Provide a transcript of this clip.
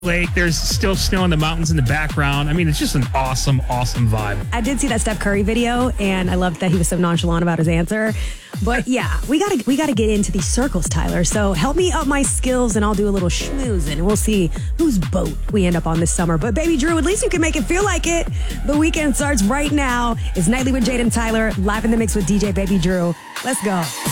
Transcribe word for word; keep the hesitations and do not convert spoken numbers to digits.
lake. There's still snow in the mountains in the background. I mean, it's just an awesome, awesome vibe. I did see that Steph Curry video, and I loved that he was so nonchalant about his answer. But yeah, we gotta we gotta get into these circles, Tyler. So help me up my skills, and I'll do a little schmoozing, and we'll see whose boat we end up on this summer. But baby Drew, at least you can make it feel like it. The weekend starts right now. It's Nightly with Jade and Tyler, live in the mix with D J Baby Drew. Let's go.